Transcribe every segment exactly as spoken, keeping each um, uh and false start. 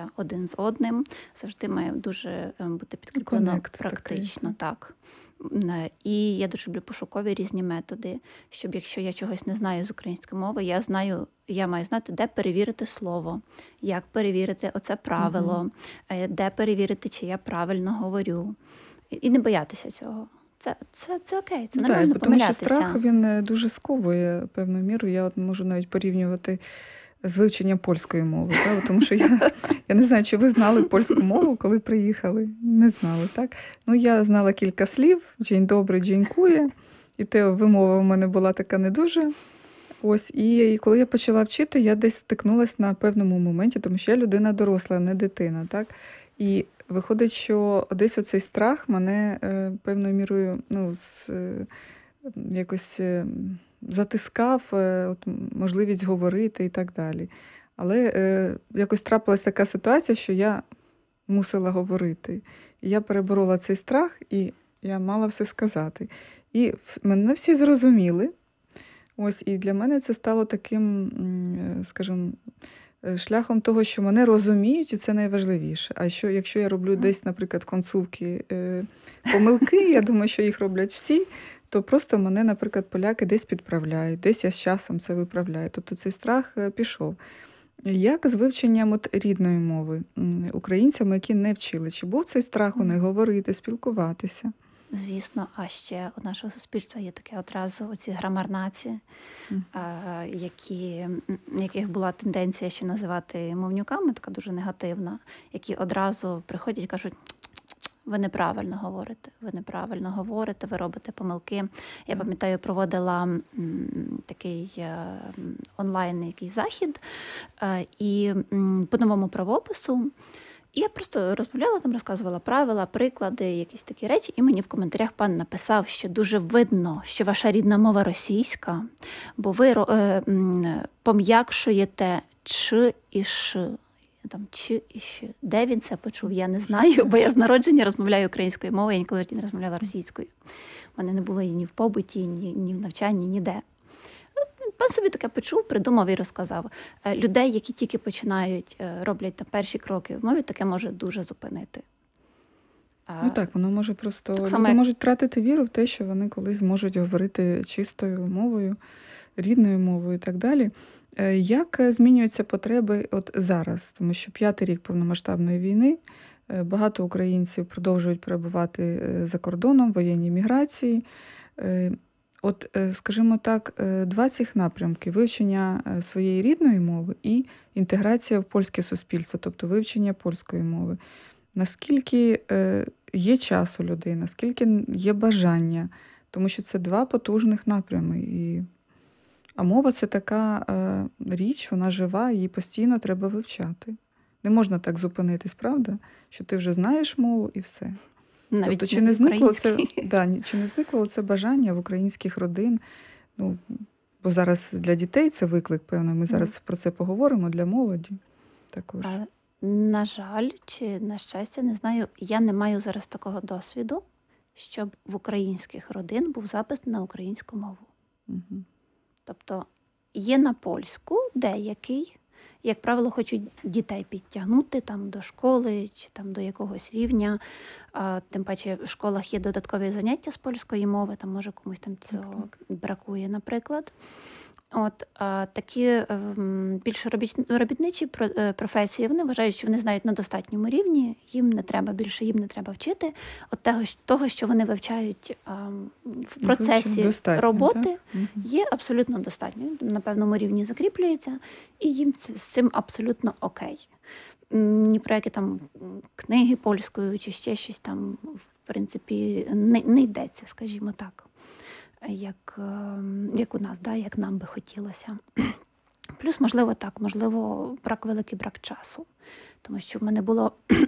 спілкуватися один з одним, завжди має дуже бути підкріплено Коннект практично. такий. Так. І я дуже люблю пошукові різні методи, щоб якщо я чогось не знаю з української мови, я знаю, я маю знати, де перевірити слово, як перевірити оце правило, Угу. де перевірити, чи я правильно говорю. І не боятися цього. Це, це, це окей, це Ну, нормально так, тому що помилятися. страх, він дуже сковує певною мірою. Я от можу навіть порівнювати з вивченням польської мови. Так? Тому що я, я не знаю, чи ви знали польську мову, коли приїхали? Не знали, так? Ну, я знала кілька слів. Дзень добрий, дзенькує. І те вимова в мене була така не дуже. Ось, і коли я почала вчити, я десь стикнулася на певному моменті, тому що я людина доросла, не дитина, так? І виходить, що десь оцей страх мене е, певною мірою, ну, з, е, якось е, затискав, е, от, можливість говорити і так далі. Але е, якось трапилась така ситуація, що я мусила говорити. І я переборола цей страх, і я мала все сказати. І мене всі зрозуміли. Ось, і для мене це стало таким, скажімо, шляхом того, що мене розуміють, і це найважливіше. А що, якщо я роблю десь, наприклад, концовки, е, помилки, я думаю, що їх роблять всі, то просто мене, наприклад, поляки десь підправляють, десь я з часом це виправляю. Тобто цей страх пішов. Як з вивченням от рідної мови українцями, які не вчили? Чи був цей страх у них говорити, спілкуватися? Звісно, а ще у нашого суспільства є таке одразу оці грамарнаці, mm. які, яких була тенденція ще називати мовнюками, така дуже негативна, які одразу приходять і кажуть, ви неправильно говорите, ви неправильно говорите, ви робите помилки. Я пам'ятаю, проводила м, такий е, онлайн якийсь захід е, і м, по новому правопису. І я просто розмовляла, там розказувала правила, приклади, якісь такі речі, і мені в коментарях пан написав, що дуже видно, що ваша рідна мова російська, бо ви е, е, пом'якшуєте «ч» і «ш». Там «ч» і «щ». Де він це почув, я не знаю, бо я з народження розмовляю українською мовою, я ніколи не розмовляла російською. У мене не було її ні в побуті, ні, ні в навчанні, ніде. Пан собі таке почув, придумав і розказав. Людей, які тільки починають, роблять там перші кроки в мові, таке може дуже зупинити. Ну так, воно може просто... Так Люди само, як... можуть втратити віру в те, що вони колись зможуть говорити чистою мовою, рідною мовою і так далі. Як змінюються потреби от зараз? Тому що п'ятий рік повномасштабної війни, багато українців продовжують перебувати за кордоном, воєнній міграції. От, скажімо так, два цих напрямки – вивчення своєї рідної мови і інтеграція в польське суспільство, тобто вивчення польської мови. Наскільки є час у людей, наскільки є бажання, тому що це два потужних напрями. І... А мова – це така річ, вона жива, її постійно треба вивчати. Не можна так зупинитись, правда? Що ти вже знаєш мову і все. Навіть тобто, чи не зникло це, да, чи не зникло це бажання в українських родин? Ну, бо зараз для дітей це виклик, певно, ми зараз mm. про це поговоримо, для молоді також. А, на жаль, чи на щастя, не знаю, я не маю зараз такого досвіду, щоб в українських родин був запис на українську мову. Угу. Тобто є на польську деякий, як правило, хочуть дітей підтягнути там до школи чи там до якогось рівня. А, тим паче в школах є додаткові заняття з польської мови, там може комусь там цього бракує, наприклад. От а, такі ем, більш робітничі професії, вони вважають, що вони знають на достатньому рівні, їм не треба більше, їм не треба вчити. От того, того що вони вивчають ем, в процесі достатньо, роботи, так? Є абсолютно достатньо. На певному рівні закріплюється, і їм з цим абсолютно окей. Ні про які там книги польською чи ще щось там, в принципі, не, не йдеться, скажімо так. Як, як у нас, да, як нам би хотілося. Плюс, можливо, так, можливо, брак, великий брак часу. Тому що в мене було,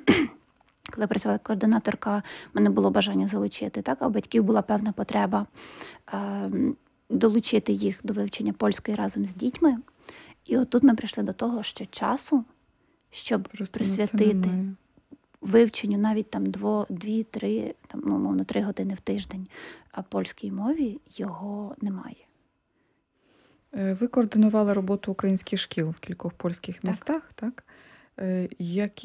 коли працювала координаторка, в мене було бажання залучити, так, а у батьків була певна потреба е, долучити їх до вивчення польської разом з дітьми. І отут ми прийшли до того, що часу, щоб просто присвятити вивченню навіть там дві-три, там, ну, мовно, три години в тиждень, а польській мові його немає. Ви координували роботу українських шкіл в кількох польських так. містах, так? Які